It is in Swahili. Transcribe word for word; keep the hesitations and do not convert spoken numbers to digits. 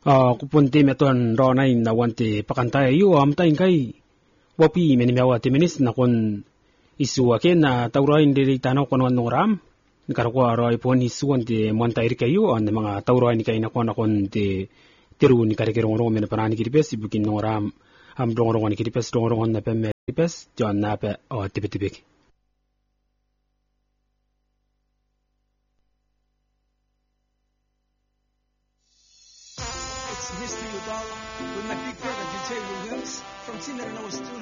Uh, kupunti meton ronay na wanti pakantay yu am taing kay wapi menimiawa timinis na kon isuwake na taurain diri tanaw kon wan ram nikarwa ro ipon isuwan ti monta iri kayo an mga taurain ni kay na kon kon ti tiru ni karikirong ro men panani kiripes ibukin ng ram am dongorong ni kiripes dongorong na pem kiripes jon na pe o tipitipik. It's Mister Udala with my big brother D J Williams from Tinderino Studio.